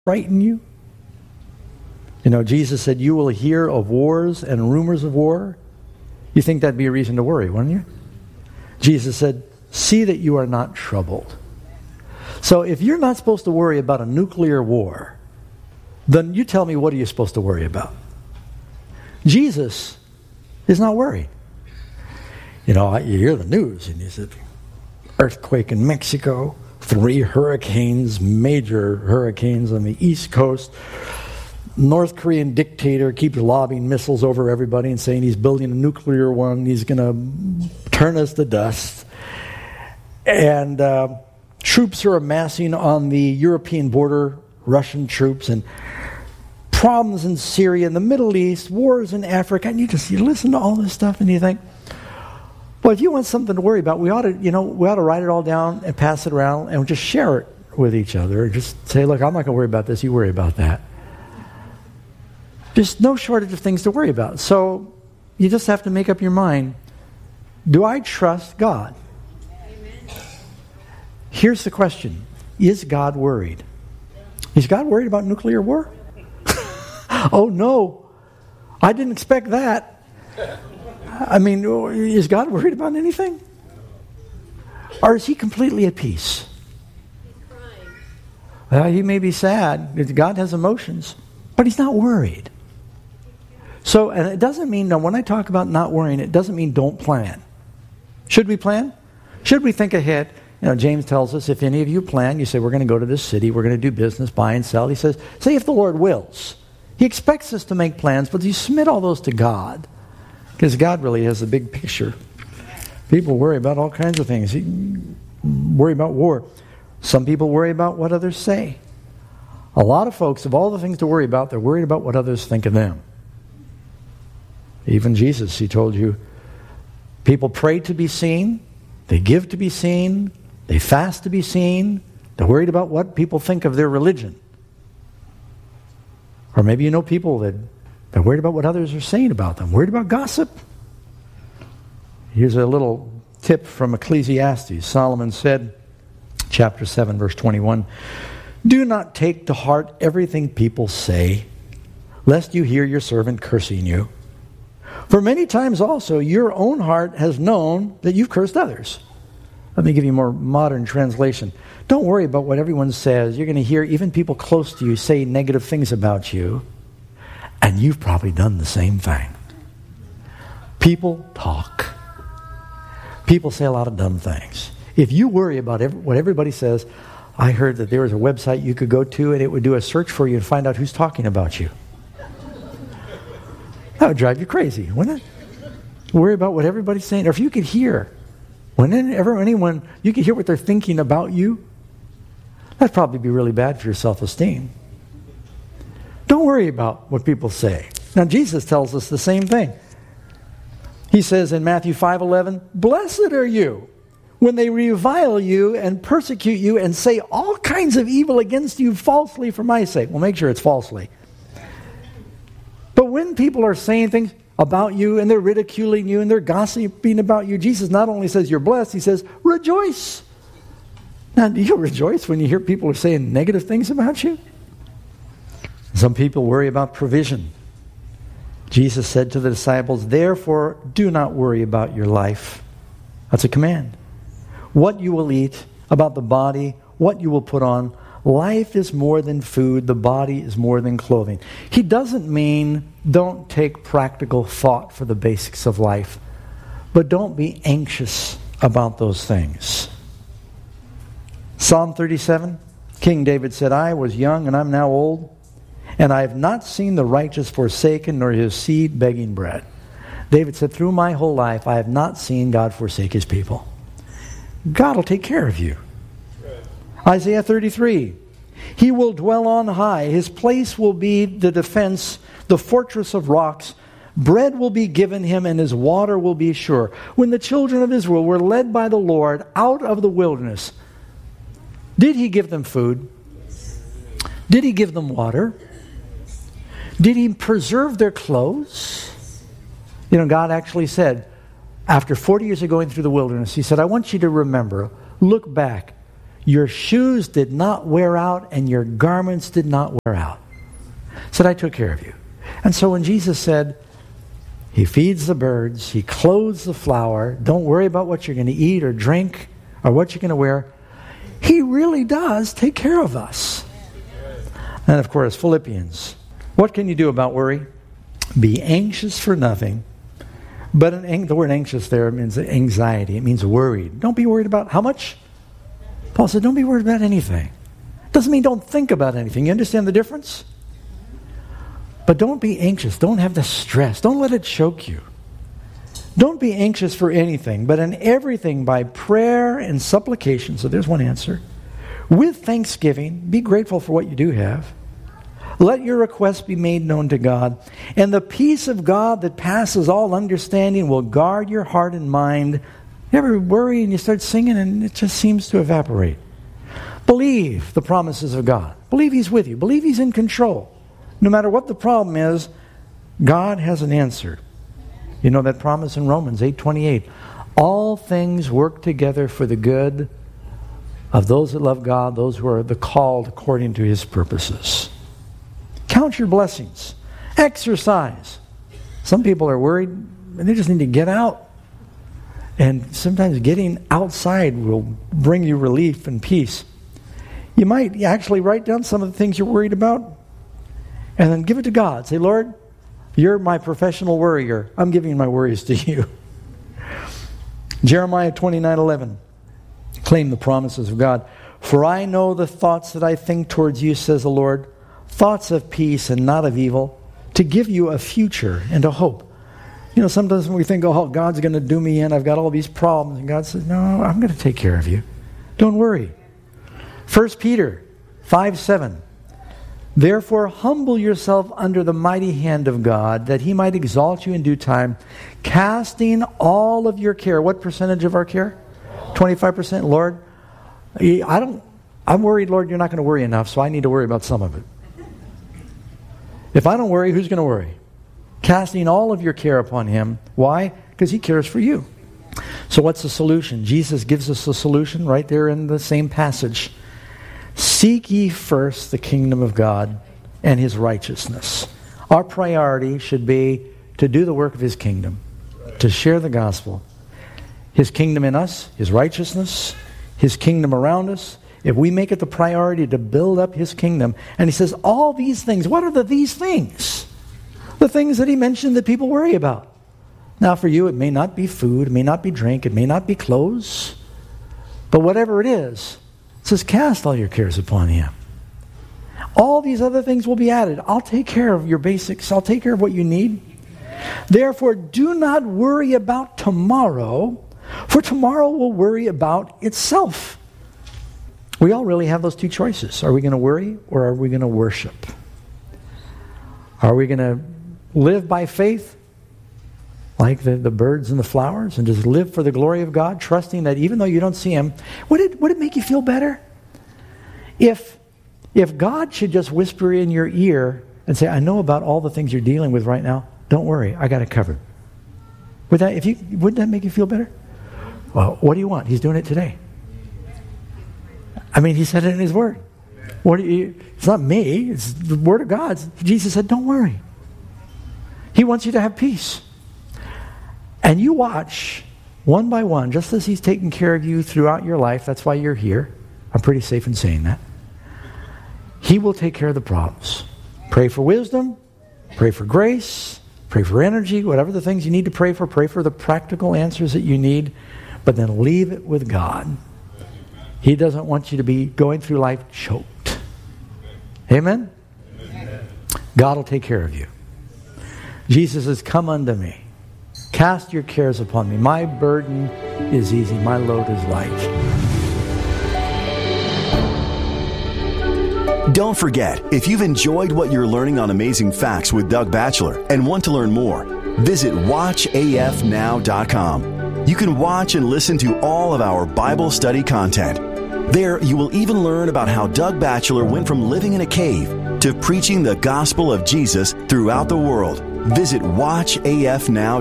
frighten you? You know, Jesus said, you will hear of wars and rumors of war. You think that'd be a reason to worry, wouldn't you? Jesus said, see that you are not troubled. So if you're not supposed to worry about a nuclear war, then you tell me, what are you supposed to worry about? Jesus is not worried. You know, you hear the news, and you said, earthquake in Mexico, 3 hurricanes, major hurricanes on the East Coast. North Korean dictator keeps lobbing missiles over everybody and saying he's building a nuclear one. He's going to turn us to dust. And troops are amassing on the European border, Russian troops, and problems in Syria, in the Middle East, wars in Africa. And you listen to all this stuff and you think, well, if you want something to worry about, we ought to write it all down and pass it around and just share it with each other. Just say, look, I'm not going to worry about this. You worry about that. There's no shortage of things to worry about. So you just have to make up your mind. Do I trust God? Amen. Here's the question. Is God worried? Is God worried about nuclear war? Oh, no. I didn't expect that. I mean, is God worried about anything? Or is he completely at peace? Well, he may be sad. God has emotions. But he's not worried. So, and it doesn't mean, now when I talk about not worrying, it doesn't mean don't plan. Should we plan? Should we think ahead? You know, James tells us, if any of you plan, you say, we're going to go to this city, we're going to do business, buy and sell. He says, say if the Lord wills. He expects us to make plans, but you submit all those to God. Because God really has the big picture. People worry about all kinds of things. Worry about war. Some people worry about what others say. A lot of folks, of all the things to worry about, they're worried about what others think of them. Even Jesus, he told you, people pray to be seen, they give to be seen, they fast to be seen, they're worried about what people think of their religion. Or maybe you know people that they're worried about what others are saying about them, worried about gossip. Here's a little tip from Ecclesiastes. Solomon said, chapter 7, verse 21, do not take to heart everything people say, lest you hear your servant cursing you. For many times also your own heart has known that you've cursed others. Let me give you a more modern translation. Don't worry about what everyone says. You're going to hear even people close to you say negative things about you. And you've probably done the same thing. People talk. People say a lot of dumb things. If you worry about what everybody says, I heard that there was a website you could go to and it would do a search for you and find out who's talking about you. That would drive you crazy, wouldn't it? Worry about what everybody's saying. Or if you could hear, whenever anyone, you could hear what they're thinking about you, that'd probably be really bad for your self-esteem. Don't worry about what people say. Now, Jesus tells us the same thing. He says in Matthew 5:11, blessed are you when they revile you and persecute you and say all kinds of evil against you falsely for my sake. Well, make sure it's falsely. But when people are saying things about you and they're ridiculing you and they're gossiping about you, Jesus not only says you're blessed, he says, rejoice. Now, do you rejoice when you hear people are saying negative things about you? Some people worry about provision. Jesus said to the disciples, therefore, do not worry about your life. That's a command. What you will eat, about the body, what you will put on. Life is more than food. The body is more than clothing. He doesn't mean don't take practical thought for the basics of life, but don't be anxious about those things. Psalm 37, King David said, I was young and I'm now old, and I have not seen the righteous forsaken nor his seed begging bread. David said, through my whole life, I have not seen God forsake his people. God will take care of you. Isaiah 33, he will dwell on high. His place will be the defense, the fortress of rocks. Bread will be given him and his water will be sure. When the children of Israel were led by the Lord out of the wilderness, did he give them food? Did he give them water? Did he preserve their clothes? You know, God actually said, after 40 years of going through the wilderness, he said, I want you to remember, look back. Your shoes did not wear out, and your garments did not wear out. He said, I took care of you. And so when Jesus said, He feeds the birds, He clothes the flower, don't worry about what you're going to eat or drink or what you're going to wear, He really does take care of us. And of course, Philippians. What can you do about worry? Be anxious for nothing. But the word anxious there means anxiety. It means worried. Don't be worried about how much? Paul said, don't be worried about anything. Doesn't mean don't think about anything. You understand the difference? But don't be anxious. Don't have the stress. Don't let it choke you. Don't be anxious for anything, but in everything by prayer and supplication. So there's one answer. With thanksgiving, be grateful for what you do have. Let your requests be made known to God. And the peace of God that passes all understanding will guard your heart and mind. You ever worry and you start singing and it just seems to evaporate? Believe the promises of God. Believe He's with you. Believe He's in control. No matter what the problem is, God has an answer. You know that promise in Romans 8:28. All things work together for the good of those that love God, those who are the called according to His purposes. Count your blessings. Exercise. Some people are worried and they just need to get out. And sometimes getting outside will bring you relief and peace. You might actually write down some of the things you're worried about and then give it to God. Say, Lord, You're my professional worrier. I'm giving my worries to You. Jeremiah 29:11. Claim the promises of God. For I know the thoughts that I think towards you, says the Lord, thoughts of peace and not of evil, to give you a future and a hope. You know, sometimes when we think, oh, God's going to do me in, I've got all these problems. And God says, no, I'm going to take care of you. Don't worry. 1 Peter 5:7. Therefore, humble yourself under the mighty hand of God, that He might exalt you in due time, casting all of your care. What percentage of our care? 25%. Lord, I'm worried, Lord, You're not going to worry enough, so I need to worry about some of it. If I don't worry, who's going to worry? Casting all of your care upon Him. Why? Because He cares for you. So what's the solution? Jesus gives us the solution right there in the same passage. Seek ye first the kingdom of God and His righteousness. Our priority should be to do the work of His kingdom, to share the gospel. His kingdom in us, His righteousness, His kingdom around us. If we make it the priority to build up His kingdom, and He says all these things, what are these things? The things that He mentioned that people worry about. Now for you, it may not be food, it may not be drink, it may not be clothes, but whatever it is, it says cast all your cares upon Him. All these other things will be added. I'll take care of your basics. I'll take care of what you need. Therefore, do not worry about tomorrow, for tomorrow will worry about itself. We all really have those two choices. Are we going to worry or are we going to worship? Are we going to live by faith like the birds and the flowers and just live for the glory of God, trusting that even though you don't see Him, would it make you feel better? If God should just whisper in your ear and say, I know about all the things you're dealing with right now, don't worry, I got it covered. Wouldn't that make you feel better? Well, what do you want? He's doing it today. I mean, He said it in His Word. It's not me. It's the Word of God. Jesus said, don't worry. He wants you to have peace. And you watch, one by one, just as He's taking care of you throughout your life. That's why you're here. I'm pretty safe in saying that. He will take care of the problems. Pray for wisdom. Pray for grace. Pray for energy. Whatever the things you need to pray for the practical answers that you need. But then leave it with God. He doesn't want you to be going through life choked. Amen? Amen. God will take care of you. Jesus says, come unto me. Cast your cares upon me. My burden is easy. My load is light. Don't forget, if you've enjoyed what you're learning on Amazing Facts with Doug Batchelor and want to learn more, visit watchafnow.com. You can watch and listen to all of our Bible study content. There, you will even learn about how Doug Batchelor went from living in a cave to preaching the gospel of Jesus throughout the world. Visit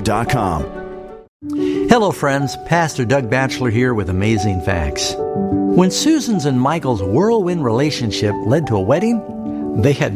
watchafnow.com. Hello, friends. Pastor Doug Batchelor here with Amazing Facts. When Susan's and Michael's whirlwind relationship led to a wedding, they had